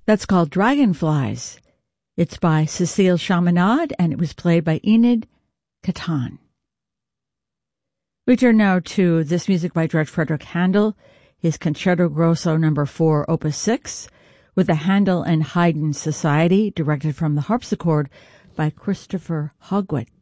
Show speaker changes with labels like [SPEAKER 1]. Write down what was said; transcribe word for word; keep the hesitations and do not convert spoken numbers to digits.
[SPEAKER 1] That's called Dragonflies. It's by Cécile Chaminade, and it was played by Enid Catan. We turn now to this music by George Frederick Handel, his Concerto Grosso number four, Opus six, with the Handel and Haydn Society, directed from the harpsichord by Christopher Hogwood.